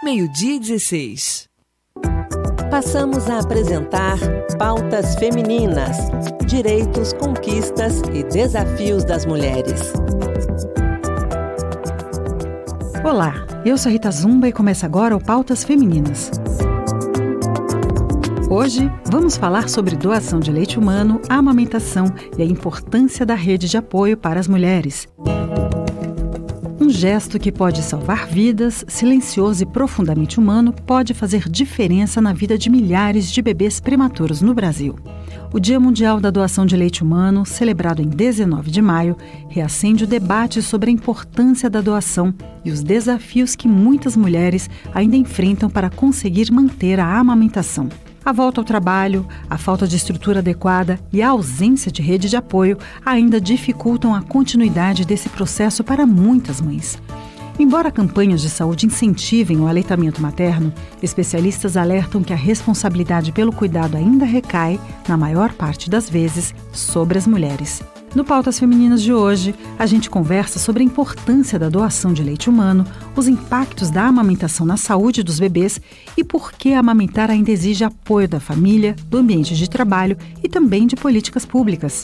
meio-dia e 16. Passamos a apresentar Pautas Femininas: Direitos, Conquistas e Desafios das Mulheres. Olá, eu sou Rita Zumba e começa agora o Pautas Femininas. Hoje vamos falar sobre doação de leite humano, a amamentação e a importância da rede de apoio para as mulheres. Um gesto que pode salvar vidas, silencioso e profundamente humano, pode fazer diferença na vida de milhares de bebês prematuros no Brasil. O Dia Mundial da Doação de Leite Humano, celebrado em 19 de maio, reacende o debate sobre a importância da doação e os desafios que muitas mulheres ainda enfrentam para conseguir manter a amamentação. A volta ao trabalho, a falta de estrutura adequada e a ausência de rede de apoio ainda dificultam a continuidade desse processo para muitas mães. Embora campanhas de saúde incentivem o aleitamento materno, especialistas alertam que a responsabilidade pelo cuidado ainda recai, na maior parte das vezes, sobre as mulheres. No Pautas Femininas de hoje, a gente conversa sobre a importância da doação de leite humano, os impactos da amamentação na saúde dos bebês e por que amamentar ainda exige apoio da família, do ambiente de trabalho e também de políticas públicas.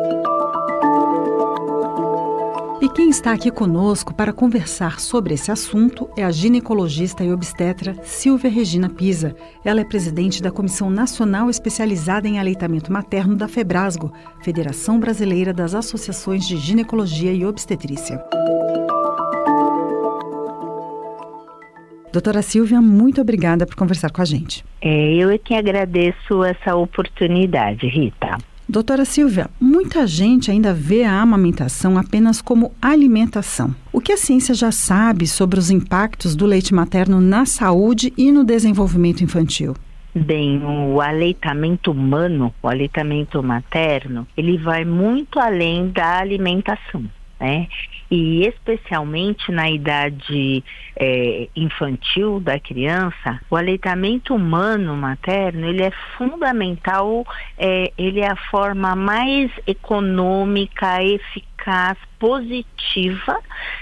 E quem está aqui conosco para conversar sobre esse assunto é a ginecologista e obstetra Silvia Regina Pisa. Ela é presidente da Comissão Nacional Especializada em Aleitamento Materno da FEBRASGO, Federação Brasileira das Associações de Ginecologia e Obstetrícia. Doutora Silvia, muito obrigada por conversar com a gente. Eu é que agradeço essa oportunidade, Rita. Doutora Silvia, muita gente ainda vê a amamentação apenas como alimentação. O que a ciência já sabe sobre os impactos do leite materno na saúde e no desenvolvimento infantil? Bem, o aleitamento humano, o aleitamento materno, ele vai muito além da alimentação, né? E especialmente na idade infantil da criança, o aleitamento humano materno, ele é fundamental, ele é a forma mais econômica, eficaz, positiva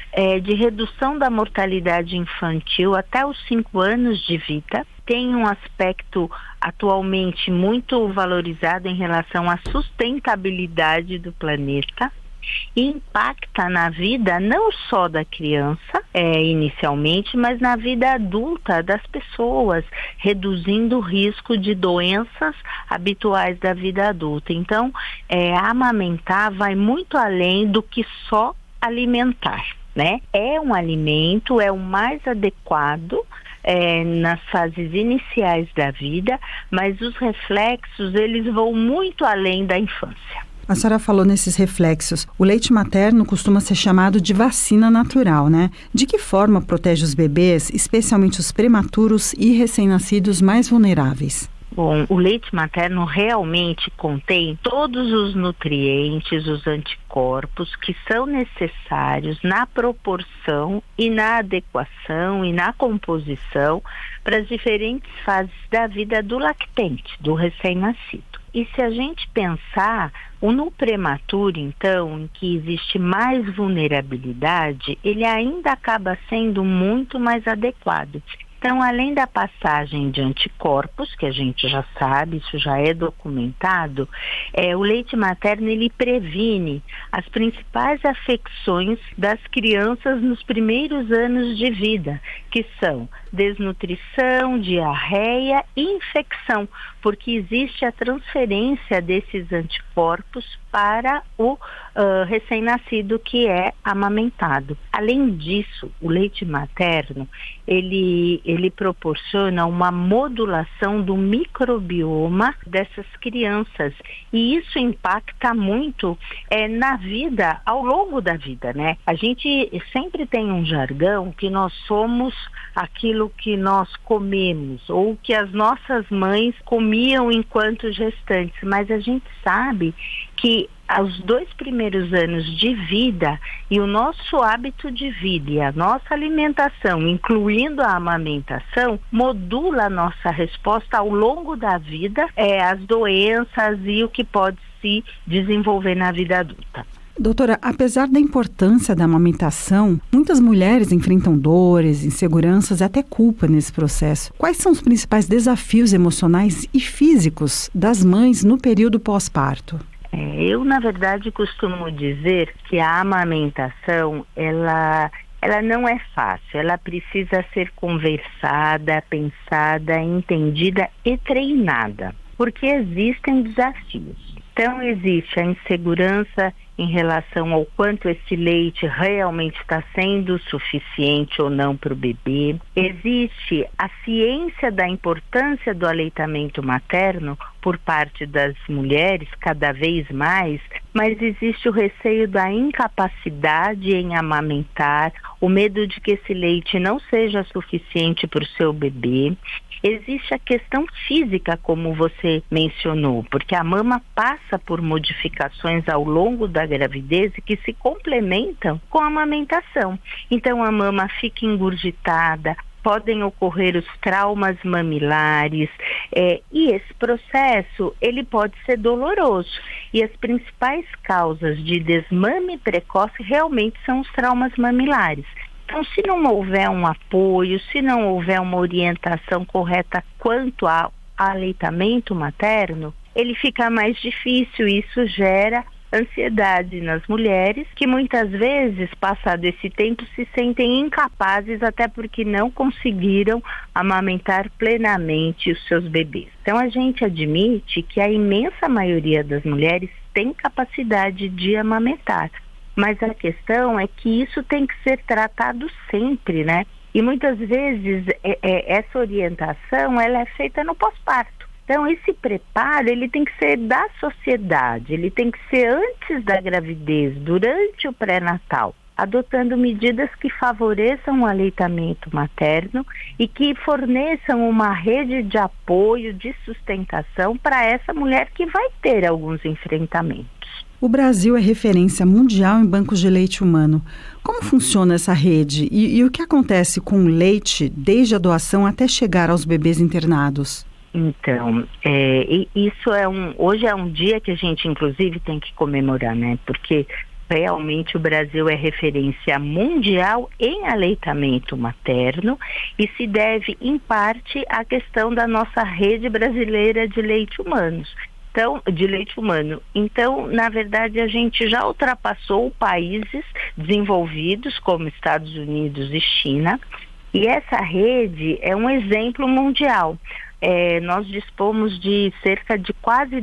de redução da mortalidade infantil até os 5 anos de vida. Tem um aspecto atualmente muito valorizado em relação à sustentabilidade do planeta. E impacta na vida não só da criança, inicialmente, mas na vida adulta das pessoas, reduzindo o risco de doenças habituais da vida adulta. Então, amamentar vai muito além do que só alimentar, né? É um alimento, é o mais adequado nas fases iniciais da vida, mas os reflexos, eles vão muito além da infância. A senhora falou nesses reflexos. O leite materno costuma ser chamado de vacina natural, né? De que forma protege os bebês, especialmente os prematuros e recém-nascidos mais vulneráveis? Bom, o leite materno realmente contém todos os nutrientes, os anticorpos que são necessários na proporção e na adequação e na composição para as diferentes fases da vida do lactente, do recém-nascido. E se a gente pensar no prematuro, então, em que existe mais vulnerabilidade, ele ainda acaba sendo muito mais adequado. Então, além da passagem de anticorpos, que a gente já sabe, isso já é documentado, o leite materno, ele previne as principais afecções das crianças nos primeiros anos de vida, que são desnutrição, diarreia e infecção, porque existe a transferência desses anticorpos para o recém-nascido que é amamentado. Além disso, o leite materno, ele proporciona uma modulação do microbioma dessas crianças, e isso impacta muito na vida, ao longo da vida, né? A gente sempre tem um jargão que nós somos aquilo que nós comemos, ou que as nossas mães comiam enquanto gestantes, mas a gente sabe que os 2 primeiros anos de vida e o nosso hábito de vida e a nossa alimentação, incluindo a amamentação, modula a nossa resposta ao longo da vida às doenças e o que pode se desenvolver na vida adulta. Doutora, apesar da importância da amamentação, muitas mulheres enfrentam dores, inseguranças e até culpa nesse processo. Quais são os principais desafios emocionais e físicos das mães no período pós-parto? Eu, na verdade, costumo dizer que a amamentação, ela não é fácil. Ela precisa ser conversada, pensada, entendida e treinada, porque existem desafios. Então, existe a insegurança em relação ao quanto esse leite realmente está sendo suficiente ou não para o bebê. Existe a ciência da importância do aleitamento materno por parte das mulheres, cada vez mais, mas existe o receio da incapacidade em amamentar, o medo de que esse leite não seja suficiente para o seu bebê. Existe a questão física, como você mencionou, porque a mama passa por modificações ao longo da gravidez que se complementam com a amamentação. Então a mama fica engurgitada, podem ocorrer os traumas mamilares, e esse processo ele pode ser doloroso. E as principais causas de desmame precoce realmente são os traumas mamilares. Então, se não houver um apoio, se não houver uma orientação correta quanto ao aleitamento materno, ele fica mais difícil e isso gera ansiedade nas mulheres, que muitas vezes, passado esse tempo, se sentem incapazes até porque não conseguiram amamentar plenamente os seus bebês. Então, a gente admite que a imensa maioria das mulheres tem capacidade de amamentar. Mas a questão é que isso tem que ser tratado sempre, né? E muitas vezes essa orientação ela é feita no pós-parto. Então esse preparo ele tem que ser da sociedade, ele tem que ser antes da gravidez, durante o pré-natal, adotando medidas que favoreçam o aleitamento materno e que forneçam uma rede de apoio, de sustentação para essa mulher que vai ter alguns enfrentamentos. O Brasil é referência mundial em bancos de leite humano. Como funciona essa rede e o que acontece com o leite desde a doação até chegar aos bebês internados? Então, isso hoje é um dia que a gente inclusive tem que comemorar, né? Porque realmente o Brasil é referência mundial em aleitamento materno e se deve, em parte, à questão da nossa rede brasileira de leite humano. Então, na verdade, a gente já ultrapassou países desenvolvidos como Estados Unidos e China, e essa rede é um exemplo mundial. Nós dispomos de cerca de quase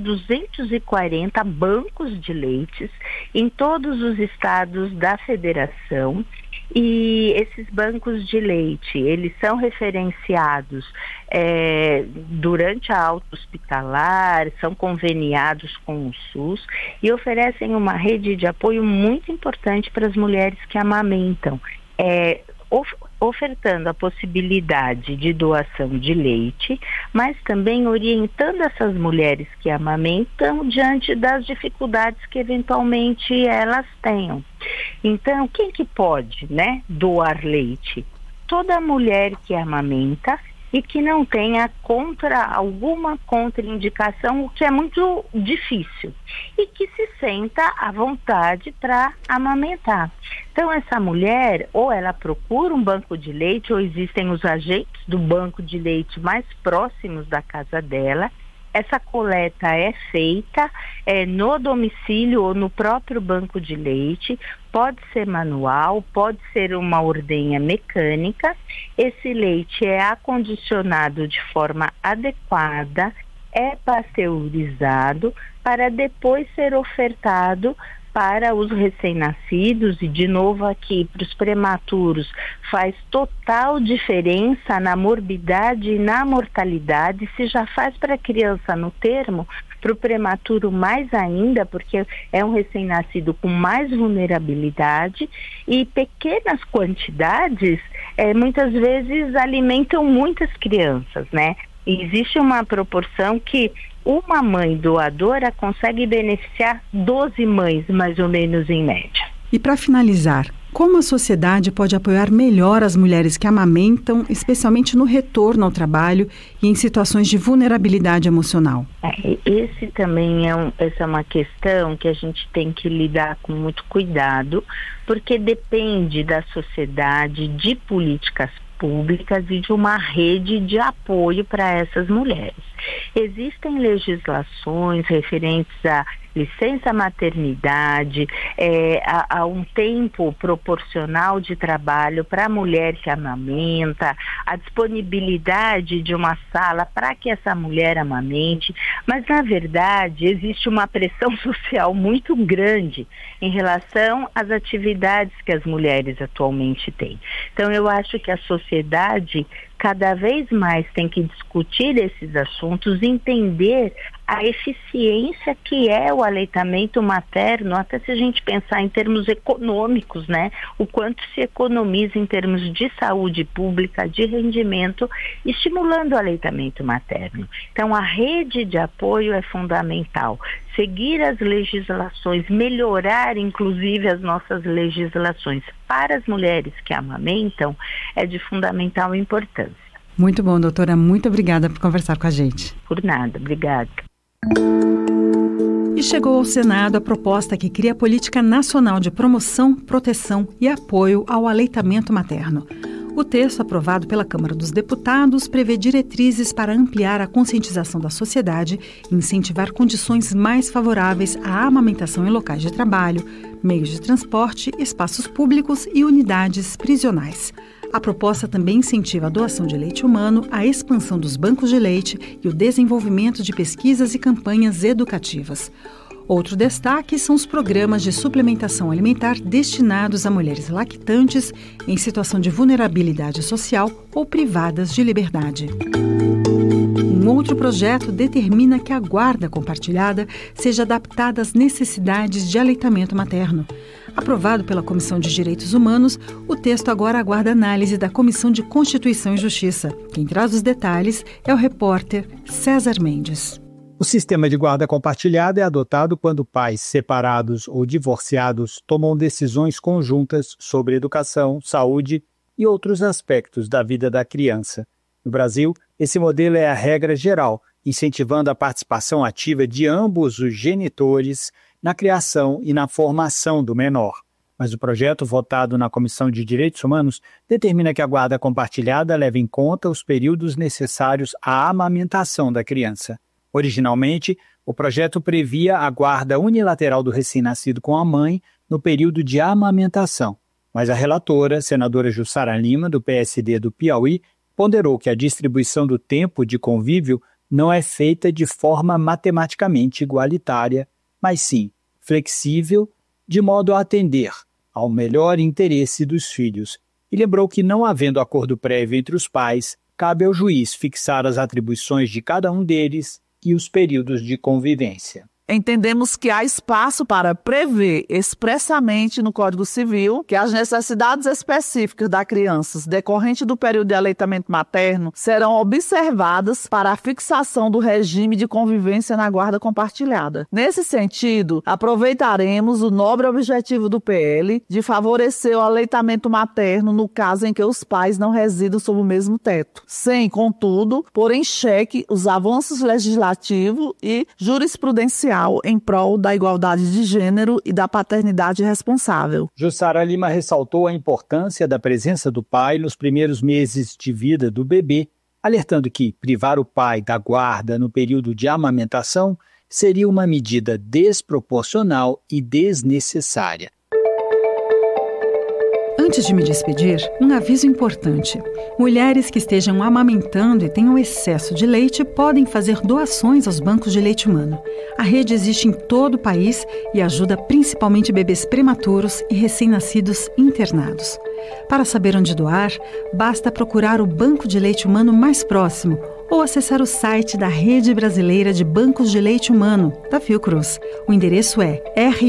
240 bancos de leites em todos os estados da federação. E esses bancos de leite, eles são referenciados durante a alta hospitalar, são conveniados com o SUS e oferecem uma rede de apoio muito importante para as mulheres que amamentam, ofertando a possibilidade de doação de leite, mas também orientando essas mulheres que amamentam diante das dificuldades que eventualmente elas tenham. Então, quem que pode, doar leite? Toda mulher que amamenta e que não tenha alguma contraindicação, o que é muito difícil, e que se senta à vontade para amamentar. Então essa mulher, ou ela procura um banco de leite, ou existem os agentes do banco de leite mais próximos da casa dela. Essa coleta é feita no domicílio ou no próprio banco de leite, pode ser manual, pode ser uma ordenha mecânica. Esse leite é acondicionado de forma adequada, é pasteurizado para depois ser ofertado para os recém-nascidos e, de novo aqui, para os prematuros, faz total diferença na morbidade e na mortalidade. Se já faz para a criança no termo, para o prematuro mais ainda, porque é um recém-nascido com mais vulnerabilidade, e pequenas quantidades muitas vezes alimentam muitas crianças, né? E existe uma proporção que uma mãe doadora consegue beneficiar 12 mães, mais ou menos, em média. E para finalizar, Como a sociedade pode apoiar melhor as mulheres que amamentam, especialmente no retorno ao trabalho e em situações de vulnerabilidade emocional? Essa é uma questão que a gente tem que lidar com muito cuidado, porque depende da sociedade, de políticas públicas e de uma rede de apoio para essas mulheres. Existem legislações referentes à licença maternidade, a um tempo proporcional de trabalho para a mulher que amamenta, a disponibilidade de uma sala para que essa mulher amamente, mas na verdade existe uma pressão social muito grande em relação às atividades que as mulheres atualmente têm. Então eu acho que a sociedade cada vez mais tem que discutir esses assuntos, entender a eficiência que é o aleitamento materno, até se a gente pensar em termos econômicos, né? O quanto se economiza em termos de saúde pública, de rendimento, estimulando o aleitamento materno. Então, a rede de apoio é fundamental. Seguir as legislações, melhorar inclusive as nossas legislações para as mulheres que amamentam é de fundamental importância. Muito bom, doutora. Muito obrigada por conversar com a gente. Por nada, obrigada. E chegou ao Senado a proposta que cria a Política Nacional de Promoção, Proteção e Apoio ao Aleitamento Materno. O texto, aprovado pela Câmara dos Deputados, prevê diretrizes para ampliar a conscientização da sociedade e incentivar condições mais favoráveis à amamentação em locais de trabalho, meios de transporte, espaços públicos e unidades prisionais. A proposta também incentiva a doação de leite humano, a expansão dos bancos de leite e o desenvolvimento de pesquisas e campanhas educativas. Outro destaque são os programas de suplementação alimentar destinados a mulheres lactantes em situação de vulnerabilidade social ou privadas de liberdade. Um outro projeto determina que a guarda compartilhada seja adaptada às necessidades de aleitamento materno. Aprovado pela Comissão de Direitos Humanos, o texto agora aguarda análise da Comissão de Constituição e Justiça. Quem traz os detalhes é o repórter César Mendes. O sistema de guarda compartilhada é adotado quando pais separados ou divorciados tomam decisões conjuntas sobre educação, saúde e outros aspectos da vida da criança. No Brasil, esse modelo é a regra geral, incentivando a participação ativa de ambos os genitores na criação e na formação do menor. Mas o projeto votado na Comissão de Direitos Humanos determina que a guarda compartilhada leve em conta os períodos necessários à amamentação da criança. Originalmente, o projeto previa a guarda unilateral do recém-nascido com a mãe no período de amamentação, mas a relatora, senadora Jussara Lima, do PSD do Piauí, ponderou que a distribuição do tempo de convívio não é feita de forma matematicamente igualitária, mas sim flexível, de modo a atender ao melhor interesse dos filhos, e lembrou que, não havendo acordo prévio entre os pais, cabe ao juiz fixar as atribuições de cada um deles e os períodos de convivência. Entendemos que há espaço para prever expressamente no Código Civil que as necessidades específicas da criança decorrente do período de aleitamento materno serão observadas para a fixação do regime de convivência na guarda compartilhada. Nesse sentido, aproveitaremos o nobre objetivo do PL de favorecer o aleitamento materno no caso em que os pais não residam sob o mesmo teto, sem, contudo, pôr em xeque os avanços legislativos e jurisprudenciais em prol da igualdade de gênero e da paternidade responsável. Jussara Lima ressaltou a importância da presença do pai nos primeiros meses de vida do bebê, alertando que privar o pai da guarda no período de amamentação seria uma medida desproporcional e desnecessária. Antes de me despedir, um aviso importante. Mulheres que estejam amamentando e tenham excesso de leite podem fazer doações aos bancos de leite humano. A rede existe em todo o país e ajuda principalmente bebês prematuros e recém-nascidos internados. Para saber onde doar, basta procurar o banco de leite humano mais próximo ou acessar o site da Rede Brasileira de Bancos de Leite Humano, da Fiocruz. O endereço é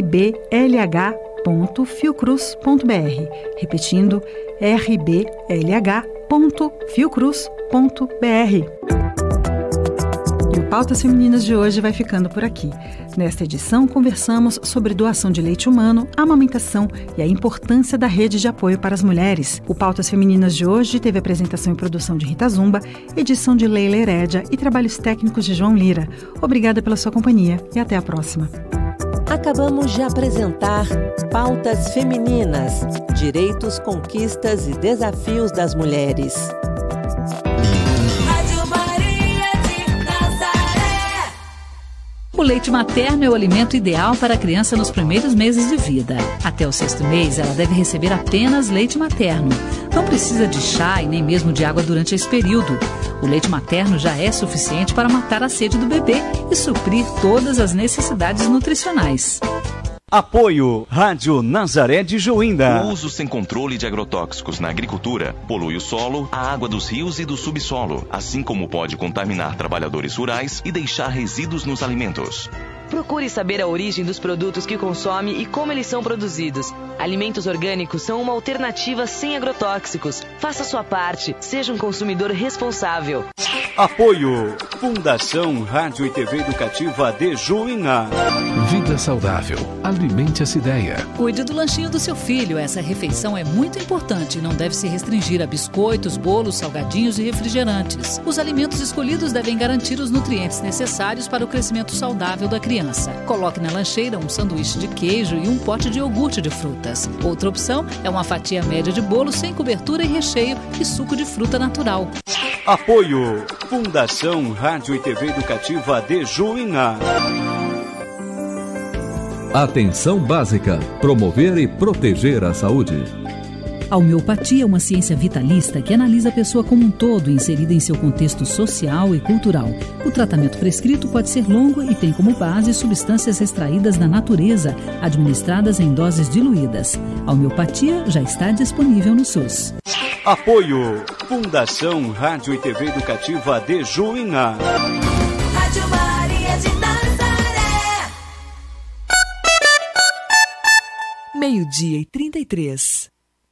rblh.fiocruz.br, repetindo, rblh.fiocruz.br. E o Pautas Femininas de hoje vai ficando por aqui. Nesta edição, conversamos sobre doação de leite humano, amamentação e a importância da rede de apoio para as mulheres. O Pautas Femininas de hoje teve apresentação e produção de Rita Zumba, edição de Leila Herédia e trabalhos técnicos de João Lira. Obrigada pela sua companhia e até a próxima. Acabamos de apresentar Pautas Femininas, Direitos, Conquistas e Desafios das Mulheres. O leite materno é o alimento ideal para a criança nos primeiros meses de vida. Até o 6º mês, ela deve receber apenas leite materno. Não precisa de chá e nem mesmo de água durante esse período. O leite materno já é suficiente para matar a sede do bebê e suprir todas as necessidades nutricionais. Apoio Rádio Nazaré de Juína. O uso sem controle de agrotóxicos na agricultura polui o solo, a água dos rios e do subsolo, assim como pode contaminar trabalhadores rurais e deixar resíduos nos alimentos. Procure saber a origem dos produtos que consome e como eles são produzidos. Alimentos orgânicos são uma alternativa sem agrotóxicos. Faça sua parte, seja um consumidor responsável. Apoio Fundação Rádio e TV Educativa de Juína. Vida saudável. Alimente essa ideia. Cuide do lanchinho do seu filho. Essa refeição é muito importante e não deve se restringir a biscoitos, bolos, salgadinhos e refrigerantes. Os alimentos escolhidos devem garantir os nutrientes necessários para o crescimento saudável da criança. Coloque na lancheira um sanduíche de queijo e um pote de iogurte de frutas. Outra opção é uma fatia média de bolo sem cobertura e recheio e suco de fruta natural. Apoio Fundação Rádio e TV Educativa de Juína. Atenção básica. Promover e proteger a saúde. A homeopatia é uma ciência vitalista que analisa a pessoa como um todo, inserida em seu contexto social e cultural. O tratamento prescrito pode ser longo e tem como base substâncias extraídas da natureza, administradas em doses diluídas. A homeopatia já está disponível no SUS. Apoio Fundação Rádio e TV Educativa de Juína. Rádio Maria de Nazaré. 12:33.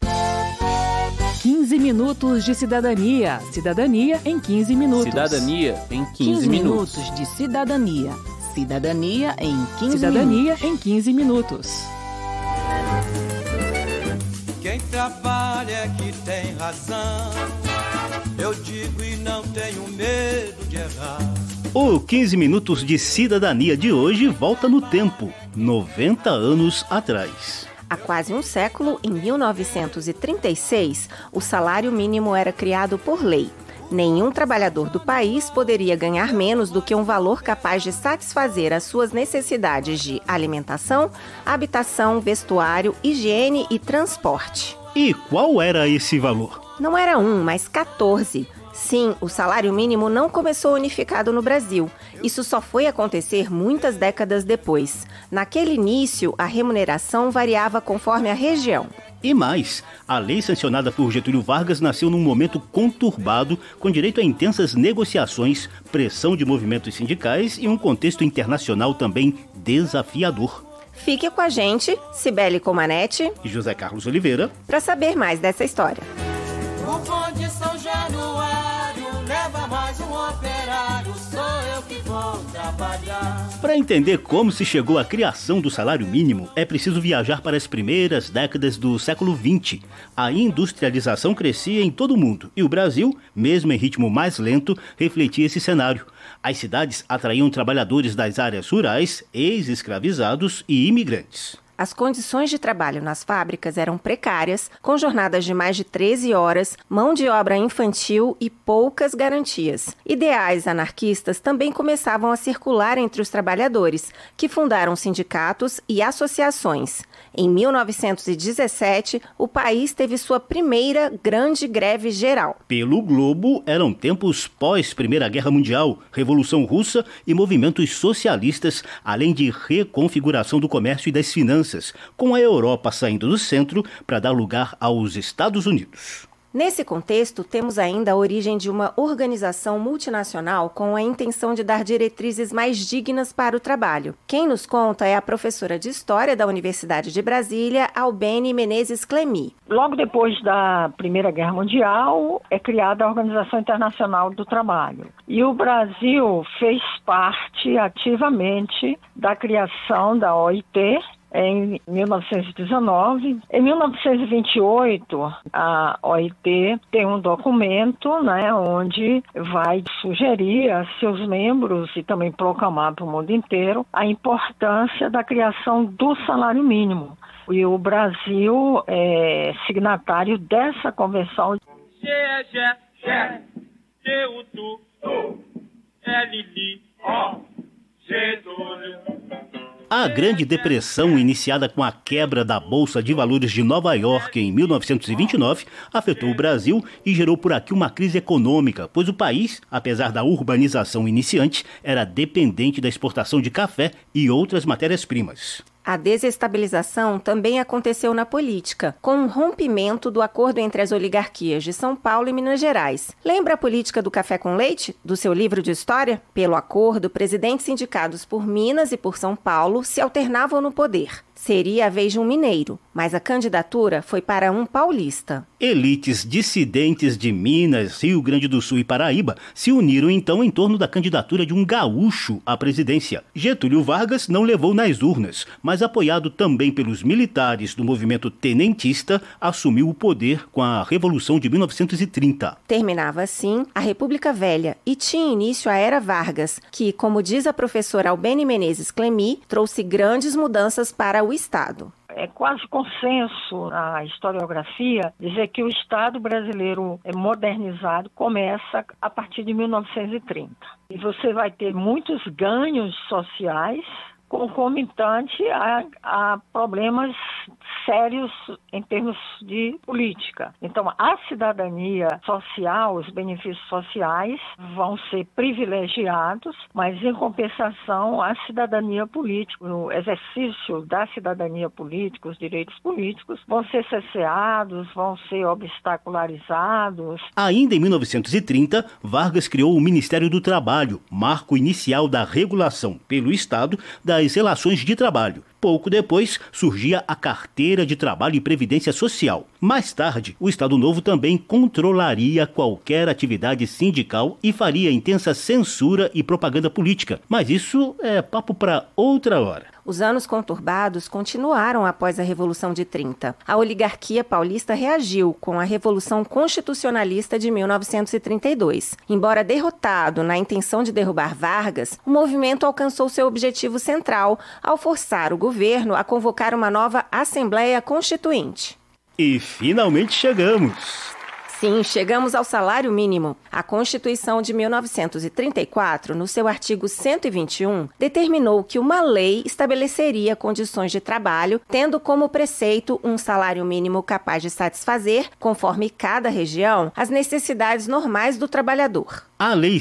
15 minutos de cidadania. Cidadania em 15 minutos. Cidadania em 15 minutos. 15 minutos de cidadania. Cidadania em 15 Cidadania minutos. Em 15 minutos. Quem trabalha é que tem razão. Eu digo e não tenho medo de errar. O 15 minutos de cidadania de hoje volta no tempo, 90 anos atrás. Há quase um século, em 1936, o salário mínimo era criado por lei. Nenhum trabalhador do país poderia ganhar menos do que um valor capaz de satisfazer as suas necessidades de alimentação, habitação, vestuário, higiene e transporte. E qual era esse valor? Não era um, mas 14. Sim, o salário mínimo não começou unificado no Brasil. Isso só foi acontecer muitas décadas depois. Naquele início, a remuneração variava conforme a região. E mais, a lei sancionada por Getúlio Vargas nasceu num momento conturbado, com direito a intensas negociações, pressão de movimentos sindicais e um contexto internacional também desafiador. Fique com a gente, Cibele Comanete e José Carlos Oliveira, para saber mais dessa história. O bonde São Januário leva mais um operário, sou eu que vou trabalhar. Para entender como se chegou à criação do salário mínimo, é preciso viajar para as primeiras décadas do século XX. A industrialização crescia em todo o mundo e o Brasil, mesmo em ritmo mais lento, refletia esse cenário. As cidades atraíam trabalhadores das áreas rurais, ex-escravizados e imigrantes. As condições de trabalho nas fábricas eram precárias, com jornadas de mais de 13 horas, mão de obra infantil e poucas garantias. Ideais anarquistas também começavam a circular entre os trabalhadores, que fundaram sindicatos e associações. Em 1917, o país teve sua primeira grande greve geral. Pelo globo, eram tempos pós-Primeira Guerra Mundial, Revolução Russa e movimentos socialistas, além de reconfiguração do comércio e das finanças, com a Europa saindo do centro para dar lugar aos Estados Unidos. Nesse contexto, temos ainda a origem de uma organização multinacional com a intenção de dar diretrizes mais dignas para o trabalho. Quem nos conta é a professora de História da Universidade de Brasília, Albene Menezes Clemy. Logo depois da Primeira Guerra Mundial, é criada a Organização Internacional do Trabalho. E o Brasil fez parte ativamente da criação da OIT, em 1919. Em 1928, a OIT tem um documento, onde vai sugerir a seus membros e também proclamar para o mundo inteiro a importância da criação do salário mínimo. E o Brasil é signatário dessa convenção. A Grande Depressão, iniciada com a quebra da Bolsa de Valores de Nova York em 1929, afetou o Brasil e gerou por aqui uma crise econômica, pois o país, apesar da urbanização iniciante, era dependente da exportação de café e outras matérias-primas. A desestabilização também aconteceu na política, com um rompimento do acordo entre as oligarquias de São Paulo e Minas Gerais. Lembra a política do café com leite, do seu livro de história? Pelo acordo, presidentes indicados por Minas e por São Paulo se alternavam no poder. Seria a vez de um mineiro, mas a candidatura foi para um paulista. Elites dissidentes de Minas, Rio Grande do Sul e Paraíba se uniram então em torno da candidatura de um gaúcho à presidência. Getúlio Vargas não levou nas urnas, mas apoiado também pelos militares do movimento tenentista, assumiu o poder com a Revolução de 1930. Terminava assim a República Velha e tinha início a Era Vargas, que, como diz a professora Albene Menezes Clemy, trouxe grandes mudanças para o Estado. É quase consenso na historiografia dizer que o Estado brasileiro modernizado começa a partir de 1930. E você vai ter muitos ganhos sociais concomitante a problemas sérios em termos de política. Então, a cidadania social, os benefícios sociais vão ser privilegiados, mas em compensação a cidadania política, o exercício da cidadania política, os direitos políticos vão ser cerceados, vão ser obstacularizados. Ainda em 1930, Vargas criou o Ministério do Trabalho, marco inicial da regulação pelo Estado das relações de trabalho. Pouco depois, surgia a Carteira de Trabalho e Previdência Social. Mais tarde, o Estado Novo também controlaria qualquer atividade sindical e faria intensa censura e propaganda política. Mas isso é papo para outra hora. Os anos conturbados continuaram após a Revolução de 30. A oligarquia paulista reagiu com a Revolução Constitucionalista de 1932. Embora derrotado na intenção de derrubar Vargas, o movimento alcançou seu objetivo central ao forçar o governo a convocar uma nova Assembleia Constituinte. E finalmente chegamos! Sim, chegamos ao salário mínimo. A Constituição de 1934, no seu artigo 121, determinou que uma lei estabeleceria condições de trabalho, tendo como preceito um salário mínimo capaz de satisfazer, conforme cada região, as necessidades normais do trabalhador. A Lei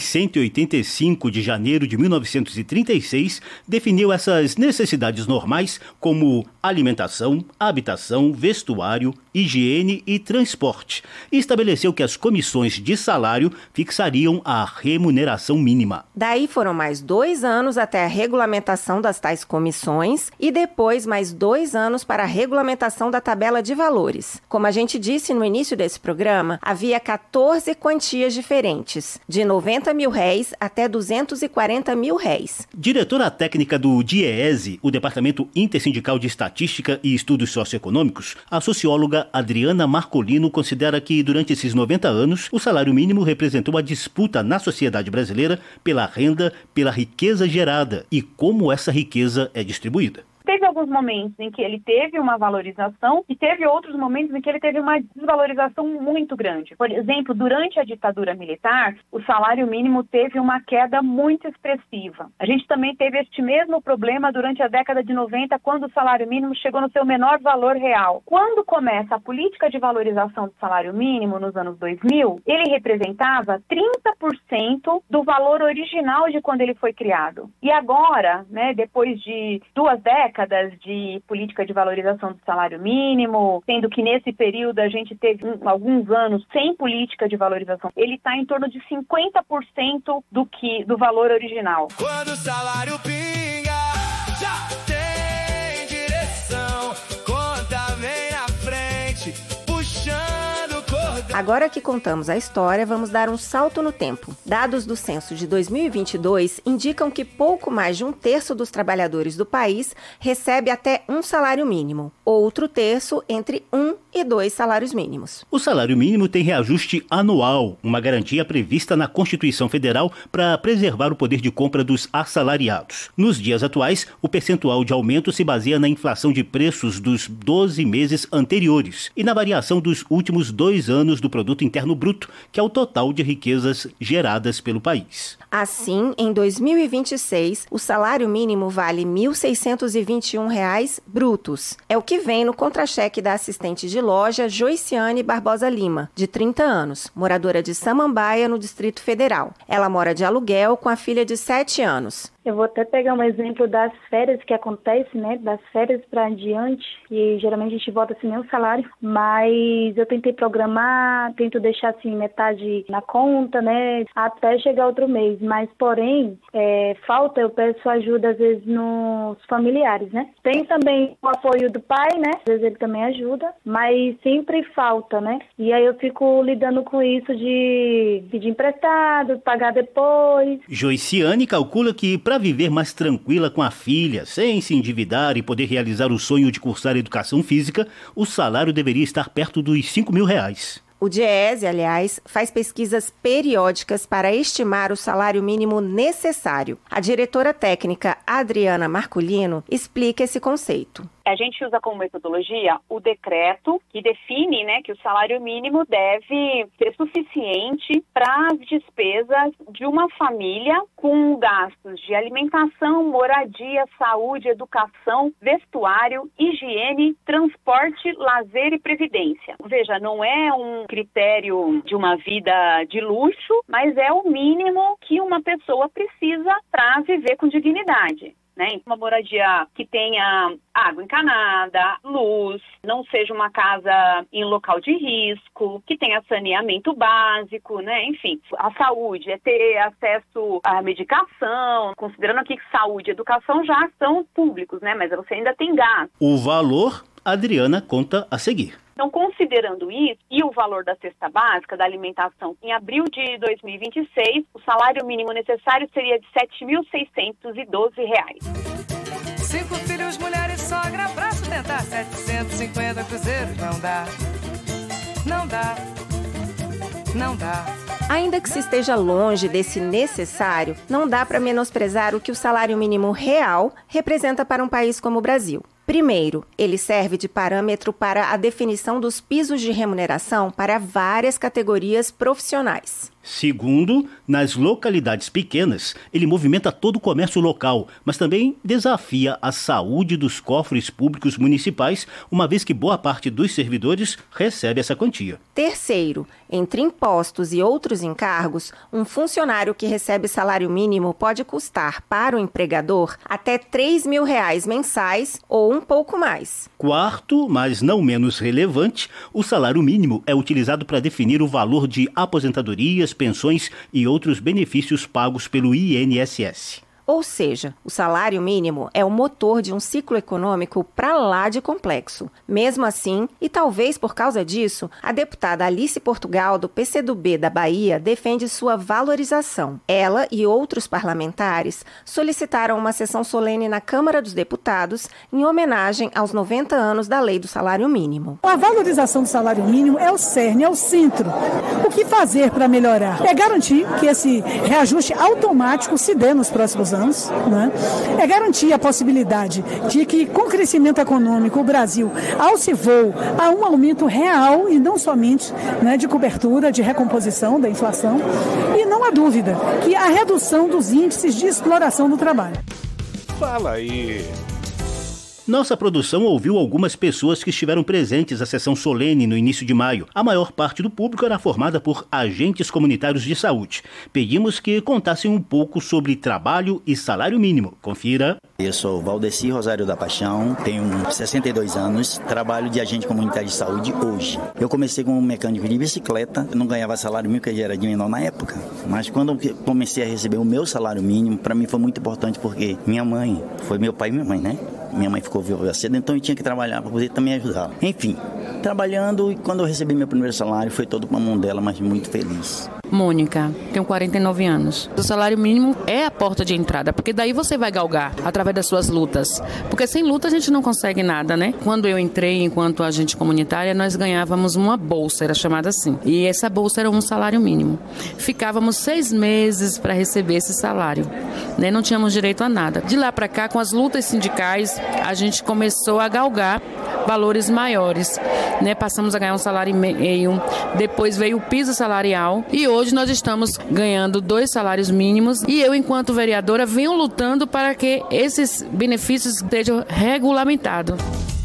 185 de janeiro de 1936 definiu essas necessidades normais como alimentação, habitação, vestuário, higiene e transporte. E estabeleceu que as comissões de salário fixariam a remuneração mínima. Daí foram mais 2 anos até a regulamentação das tais comissões e depois mais 2 anos para a regulamentação da tabela de valores. Como a gente disse no início desse programa, havia 14 quantias diferentes, de R$90 mil até R$240 mil. Diretora técnica do DIEESE, o Departamento Intersindical de Estatística e Estudos Socioeconômicos, a socióloga Adriana Marcolino considera que durante esses 90 anos, o salário mínimo representou a disputa na sociedade brasileira pela renda, pela riqueza gerada e como essa riqueza é distribuída. Teve alguns momentos em que ele teve uma valorização e teve outros momentos em que ele teve uma desvalorização muito grande. Por exemplo, durante a ditadura militar, o salário mínimo teve uma queda muito expressiva. A gente também teve este mesmo problema durante a década de 90, quando o salário mínimo chegou no seu menor valor real. Quando começa a política de valorização do salário mínimo, nos anos 2000, ele representava 30% do valor original de quando ele foi criado. E agora, depois de 2 décadas, décadas de política de valorização do salário mínimo, sendo que nesse período a gente teve alguns anos sem política de valorização. Ele está em torno de 50% do valor original. Quando o salário pinga, já tem direção. Conta vem na frente, puxando o cordão. Agora que contamos a história, vamos dar um salto no tempo. Dados do censo de 2022 indicam que pouco mais de 1/3 dos trabalhadores do país recebe até um salário mínimo. Outro terço entre 1 e 2 salários mínimos. O salário mínimo tem reajuste anual, uma garantia prevista na Constituição Federal para preservar o poder de compra dos assalariados. Nos dias atuais, o percentual de aumento se baseia na inflação de preços dos 12 meses anteriores e na variação dos últimos 2 anos do Produto Interno Bruto, que é o total de riquezas geradas pelo país. Assim, em 2026, o salário mínimo vale R$ 1.621 brutos. É o que vem no contra-cheque da assistente de loja Joiciane Barbosa Lima, de 30 anos, moradora de Samambaia, no Distrito Federal. Ela mora de aluguel com a filha de 7 anos. Eu vou até pegar um exemplo das férias que acontece, né? Das férias para adiante, e geralmente a gente volta sem nenhum salário, mas eu tentei programar, tento deixar assim metade na conta, né? Até chegar outro mês, mas porém, falta, eu peço ajuda às vezes nos familiares, né? Tem também o apoio do pai, né? Às vezes ele também ajuda, mas sempre falta, né? E aí eu fico lidando com isso de pedir emprestado, pagar depois. Joiciane calcula que para viver mais tranquila com a filha, sem se endividar e poder realizar o sonho de cursar educação física, o salário deveria estar perto dos R$ 5.000. O DIEESE, aliás, faz pesquisas periódicas para estimar o salário mínimo necessário. A diretora técnica Adriana Marculino explica esse conceito. A gente usa como metodologia o decreto que define, né, que o salário mínimo deve ser suficiente para as despesas de uma família com gastos de alimentação, moradia, saúde, educação, vestuário, higiene, transporte, lazer e previdência. Veja, não é um critério de uma vida de luxo, mas é o mínimo que uma pessoa precisa para viver com dignidade. Né? Uma moradia que tenha água encanada, luz, não seja uma casa em local de risco, que tenha saneamento básico, né? Enfim, a saúde é ter acesso à medicação, considerando aqui que saúde e educação já são públicos, né? Mas você ainda tem gasto. O valor, a Adriana conta a seguir. Então, considerando isso e o valor da cesta básica, da alimentação, em abril de 2026, o salário mínimo necessário seria de R$ 7.612. 5 filhos, mulher e sogra, pra sustentar 750 cruzeiros, não dá. Não dá. Não dá. Ainda que se esteja longe desse necessário, não dá para menosprezar o que o salário mínimo real representa para um país como o Brasil. Primeiro, ele serve de parâmetro para a definição dos pisos de remuneração para várias categorias profissionais. Segundo, nas localidades pequenas, ele movimenta todo o comércio local, mas também desafia a saúde dos cofres públicos municipais, uma vez que boa parte dos servidores recebe essa quantia. Terceiro, entre impostos e outros encargos, um funcionário que recebe salário mínimo pode custar para o empregador até R$ 3.000 mensais ou um pouco mais. Quarto, mas não menos relevante, o salário mínimo é utilizado para definir o valor de aposentadorias, pensões e outros benefícios pagos pelo INSS. Ou seja, o salário mínimo é o motor de um ciclo econômico para lá de complexo. Mesmo assim, e talvez por causa disso, a deputada Alice Portugal, do PCdoB da Bahia, defende sua valorização. Ela e outros parlamentares solicitaram uma sessão solene na Câmara dos Deputados em homenagem aos 90 anos da Lei do Salário Mínimo. A valorização do salário mínimo é o cerne, é o centro. O que fazer para melhorar? É garantir que esse reajuste automático se dê nos próximos anos, né? É garantir a possibilidade de que, com o crescimento econômico, o Brasil alce voo a um aumento real e não somente, né, de cobertura, de recomposição da inflação. E não há dúvida que a redução dos índices de exploração do trabalho. Fala aí. Nossa produção ouviu algumas pessoas que estiveram presentes à sessão solene no início de maio. A maior parte do público era formada por agentes comunitários de saúde. Pedimos que contassem um pouco sobre trabalho e salário mínimo. Confira. Eu sou Valdeci Rosário da Paixão, tenho 62 anos, trabalho de agente comunitário de saúde hoje. Eu comecei como mecânico de bicicleta, eu não ganhava salário mínimo, porque era de menor na época. Mas quando eu comecei a receber o meu salário mínimo, para mim foi muito importante, porque minha mãe, foi meu pai e minha mãe, né? Minha mãe ficou viúva cedo, então eu tinha que trabalhar para poder também ajudar. Enfim, trabalhando, e quando eu recebi meu primeiro salário, foi todo para a mão dela, mas muito feliz. Mônica, tenho 49 anos. O salário mínimo é a porta de entrada, porque daí você vai galgar através das suas lutas. Porque sem luta a gente não consegue nada, né? Quando eu entrei enquanto agente comunitária, nós ganhávamos uma bolsa, era chamada assim. E essa bolsa era um salário mínimo. Ficávamos 6 meses para receber esse salário, né? Não tínhamos direito a nada. De lá para cá, com as lutas sindicais, a gente começou a galgar valores maiores, né? Passamos a ganhar um salário e meio, depois veio o piso salarial e hoje nós estamos ganhando 2 salários mínimos e eu, enquanto vereadora, venho lutando para que esses benefícios sejam regulamentados.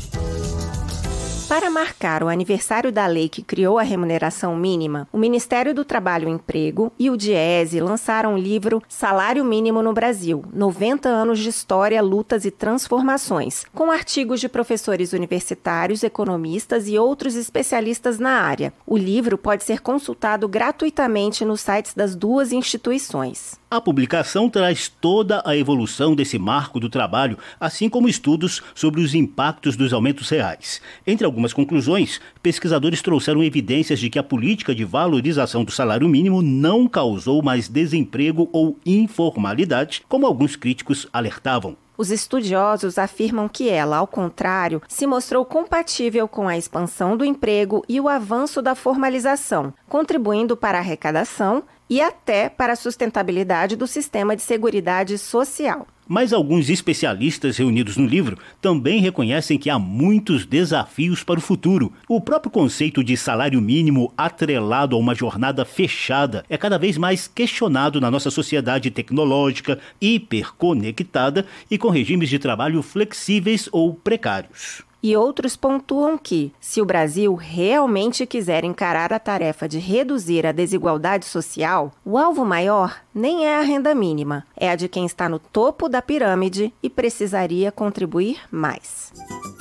Para marcar o aniversário da lei que criou a remuneração mínima, o Ministério do Trabalho e Emprego e o DIEESE lançaram o livro Salário Mínimo no Brasil, 90 anos de história, lutas e transformações, com artigos de professores universitários, economistas e outros especialistas na área. O livro pode ser consultado gratuitamente nos sites das 2 instituições. A publicação traz toda a evolução desse marco do trabalho, assim como estudos sobre os impactos dos aumentos reais. Entre algumas conclusões, pesquisadores trouxeram evidências de que a política de valorização do salário mínimo não causou mais desemprego ou informalidade, como alguns críticos alertavam. Os estudiosos afirmam que ela, ao contrário, se mostrou compatível com a expansão do emprego e o avanço da formalização, contribuindo para a arrecadação e até para a sustentabilidade do sistema de seguridade social. Mas alguns especialistas reunidos no livro também reconhecem que há muitos desafios para o futuro. O próprio conceito de salário mínimo atrelado a uma jornada fechada é cada vez mais questionado na nossa sociedade tecnológica, hiperconectada e com regimes de trabalho flexíveis ou precários. E outros pontuam que, se o Brasil realmente quiser encarar a tarefa de reduzir a desigualdade social, o alvo maior nem é a renda mínima, é a de quem está no topo da pirâmide e precisaria contribuir mais.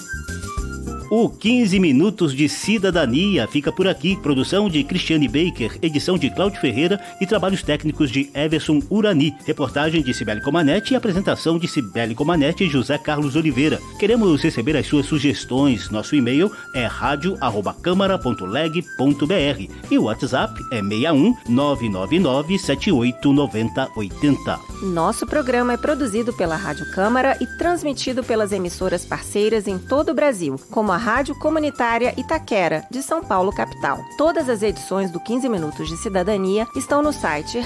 O 15 Minutos de Cidadania fica por aqui. Produção de Cristiane Baker, edição de Cláudio Ferreira e trabalhos técnicos de Everson Urani. Reportagem de Cibele Comanete e apresentação de Cibele Comanete e José Carlos Oliveira. Queremos receber as suas sugestões. Nosso e-mail é radio@câmara.leg.br e o WhatsApp é 61 999 78 90 80. Nosso programa é produzido pela Rádio Câmara e transmitido pelas emissoras parceiras em todo o Brasil, como a Rádio Comunitária Itaquera, de São Paulo, capital. Todas as edições do 15 Minutos de Cidadania estão no site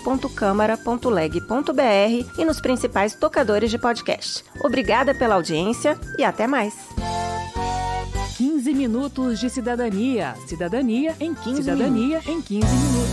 radio.câmara.leg.br e nos principais tocadores de podcast. Obrigada pela audiência e até mais. 15 Minutos de Cidadania. Cidadania em 15 minutos.